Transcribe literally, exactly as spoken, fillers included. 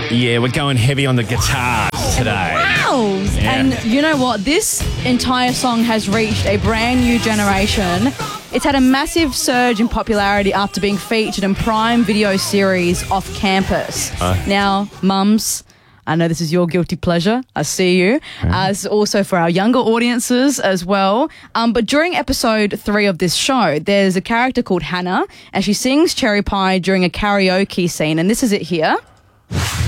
Yeah, we're going heavy on the guitars today. Wow! Yeah. And you know what? This entire song has reached a brand new generation. It's had a massive surge in popularity after being featured in Prime Video series Off Campus. Uh. Now, mums, I know this is your guilty pleasure. I see you. Uh, this is also for our younger audiences as well. Um, but during episode three of this show, there's a character called Hannah, and she sings Cherry Pie during a karaoke scene. And this is it here.